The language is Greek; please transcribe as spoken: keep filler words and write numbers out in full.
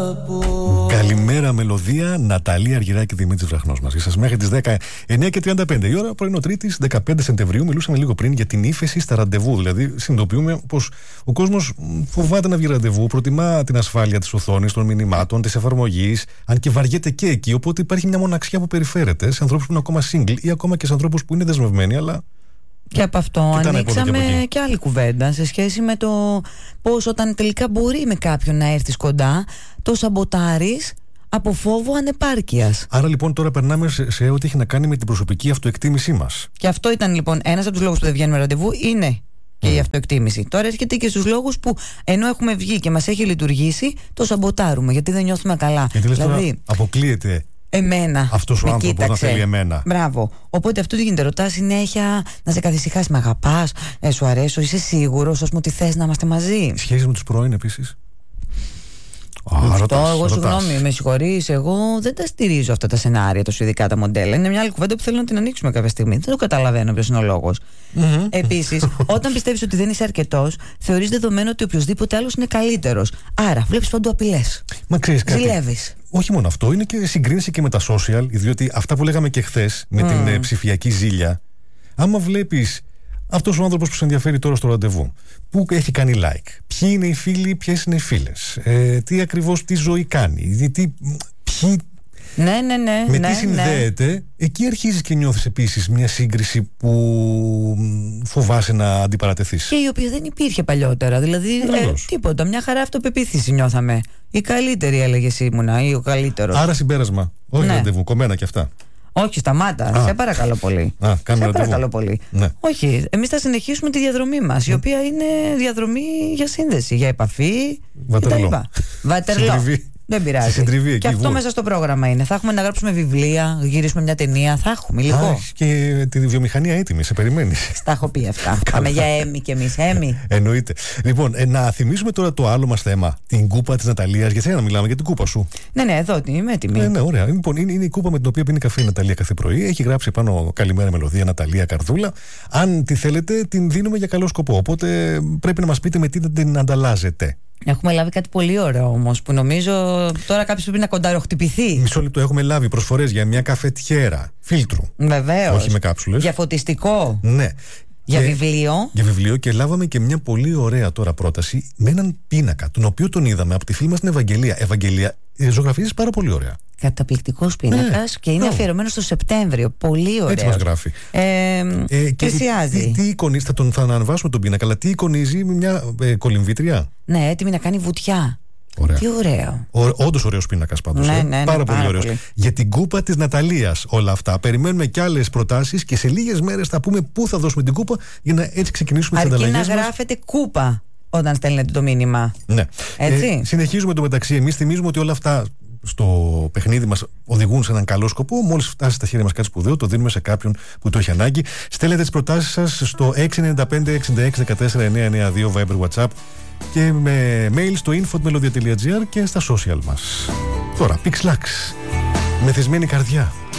Καλημέρα, μελωδία. Ναταλία Αργυράκη, Δημήτρης Βραχνός μαζί σας μέχρι τις δέκα, εννιά και τριάντα πέντε η ώρα, πρωινό Τρίτης, δεκαπέντε Σεπτεμβρίου. Μιλούσαμε λίγο πριν για την ύφεση στα ραντεβού. Δηλαδή, συνειδητοποιούμε πως ο κόσμος φοβάται να βγει ραντεβού, προτιμά την ασφάλεια της οθόνης, των μηνυμάτων, της εφαρμογής, αν και βαριέται και εκεί. Οπότε υπάρχει μια μοναξιά που περιφέρεται σε ανθρώπους που είναι ακόμα single ή ακόμα και σε ανθρώπους που είναι δεσμευμένοι, αλλά. Και από αυτό ανοίξαμε και, και άλλη κουβέντα σε σχέση με το πώς όταν τελικά μπορεί με κάποιον να έρθεις κοντά, το σαμποτάρεις από φόβο ανεπάρκειας. Άρα λοιπόν τώρα περνάμε σε, σε ό,τι έχει να κάνει με την προσωπική αυτοεκτίμησή μας. Και αυτό ήταν λοιπόν ένας από τους λόγους που δεν βγαίνουμε ραντεβού, είναι και mm. η αυτοεκτίμηση. Τώρα έρχεται και στους λόγους που ενώ έχουμε βγει και μας έχει λειτουργήσει, το σαμποτάρουμε γιατί δεν νιώθουμε καλά. Γιατί λες δηλαδή, τώρα αποκλείεται εμένα. Αυτός ο άνθρωπος να θέλει εμένα. Μπράβο. Οπότε αυτό τι γίνεται, ρωτάς συνέχεια να σε καθησυχάσει. Με αγαπάς, ε, σου αρέσω, είσαι σίγουρος, ας πούμε, ότι θες να είμαστε μαζί. Σχέσεις με τους πρώην επίσης. Αυτό, εγώ συγγνώμη, με συγχωρείς, εγώ δεν τα στηρίζω αυτά τα σενάρια, τόσο ειδικά τα μοντέλα. Είναι μια άλλη κουβέντα που θέλω να την ανοίξουμε κάποια στιγμή. Δεν το καταλαβαίνω ποιος είναι ο λόγος. Mm-hmm. Επίσης, όταν πιστεύεις ότι δεν είσαι αρκετός, θεωρείς δεδομένο ότι οποιοδήποτε άλλος είναι καλύτερος. Άρα, βλέπεις παντού απειλές. Μα ξέρεις κάτι. Ζηλεύεις. Όχι μόνο αυτό, είναι και συγκρίνηση και με τα social, διότι αυτά που λέγαμε και χθες με mm. την ε, ψηφιακή ζήλια, άμα βλέπεις αυτός ο άνθρωπος που σε ενδιαφέρει τώρα στο ραντεβού, που έχει κάνει like, ποιοι είναι οι φίλοι, ποιες είναι οι φίλες, ε, τι ακριβώς, τι ζωή κάνει, τι, ποιοι, ναι, ναι, ναι, με ναι, τι συνδέεται, ναι. Εκεί αρχίζεις και νιώθεις επίσης μια σύγκριση που φοβάσαι να αντιπαρατεθείς. Και η οποία δεν υπήρχε παλιότερα, δηλαδή ε, τίποτα, μια χαρά αυτοπεποίθηση νιώθαμε. Η καλύτερη έλεγες ήμουνα ή ο καλύτερος. Άρα συμπέρασμα, όχι ναι. Ραντεβού, κομμένα και αυτά. Όχι, σταμάτα. Α. Σε παρακαλώ πολύ. Α, σε παρακαλώ πολύ. Ναι. Όχι, εμείς θα συνεχίσουμε τη διαδρομή μας, mm. η οποία είναι διαδρομή για σύνδεση, για επαφή. Βατερλό. Βατερλό. Δεν πειράζει. Εκεί, και αυτό βου. μέσα στο πρόγραμμα είναι. Θα έχουμε να γράψουμε βιβλία, γυρίσουμε μια ταινία. Θα έχουμε υλικό. Α, και τη βιομηχανία έτοιμη, σε περιμένει. Στα έχω πει αυτά. Πάμε για Έμι κι εμείς. Έμι. Εννοείται. Λοιπόν, ε, να θυμίσουμε τώρα το άλλο μας θέμα. Την κούπα της Ναταλίας. Για σένα να μιλάμε, για την κούπα σου. Ναι, ναι, εδώ είμαι έτοιμη. Ναι, ναι, ωραία. Λοιπόν, είναι, είναι η κούπα με την οποία πίνει καφέ η Ναταλία κάθε πρωί. Έχει γράψει πάνω καλημέρα μελωδία Ναταλία Καρδούλα. Αν τη θέλετε, την δίνουμε για καλό σκοπό. Οπότε πρέπει να μας πείτε με τι την ανταλλάζετε. Έχουμε λάβει κάτι πολύ ωραίο όμως που νομίζω τώρα κάποιος πρέπει να κονταροχτυπηθεί. Μισό λεπτό, έχουμε λάβει προσφορές για μια καφετιέρα φίλτρου. Βεβαίως. Όχι με κάψουλες. Για φωτιστικό. Ναι. Για και, βιβλίο. Για βιβλίο και λάβαμε και μια πολύ ωραία τώρα πρόταση με έναν πίνακα, τον οποίο τον είδαμε από τη φίλη μας την Ευαγγελία. Ευαγγελία, ζωγραφίζεις πάρα πολύ ωραία. Καταπληκτικός πίνακας ναι. και είναι αφιερωμένο στο Σεπτέμβριο. Πολύ ωραίο. Έτσι μας γράφει. Ε, ε, πλησιάζει. Τι, τι εικονίζει, θα τον θα αναβάσουμε τον πίνακα, αλλά τι εικονίζει με μια ε, κολυμβήτρια. Ναι, έτοιμη να κάνει βουτιά. Ωραία. Τι ωραίο. Όντως ωραίος πίνακας πάντως. Ναι, ε. ναι, ναι, πάρα, πάρα πολύ ωραίος. πολύ. Για την κούπα της Ναταλίας όλα αυτά. Περιμένουμε και άλλες προτάσεις και σε λίγες μέρες θα πούμε πού θα δώσουμε την κούπα για να έτσι ξεκινήσουμε τις ανταλλαγές μας. Αρκεί να γράφετε κούπα όταν στέλνετε το μήνυμα. Ναι. Έτσι. Ε, συνεχίζουμε το μεταξύ. Εμείς θυμίζουμε ότι όλα αυτά στο παιχνίδι μας οδηγούν σε έναν καλό σκοπό. Μόλις φτάσει στα χέρια μας κάτι σπουδαίο, το δίνουμε σε κάποιον που το έχει ανάγκη. Στέλνετε τις προτάσεις σας στο έξι εννιά πέντε εξήντα έξι δεκατέσσερα εννιακόσια ενενήντα δύο Viber WhatsApp και με mail στο info τελεία gr και στα social μας. Τώρα, Pixlax, μεθυσμένη καρδιά.